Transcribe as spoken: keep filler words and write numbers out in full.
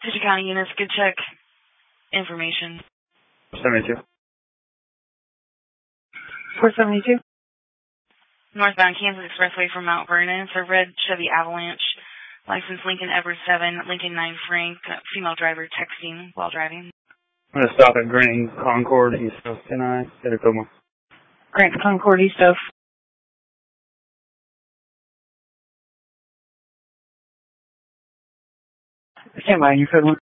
City County units, good check information. seventy-two. four seventy-two. Northbound Kansas Expressway from Mount Vernon. It's a red Chevy Avalanche. License Lincoln Everett seven, Lincoln nine Frank. Female driver texting while driving. I'm going to stop at Grant Concord East of. Can I get a couple more? Grant Concord East of. Stand by, you said one.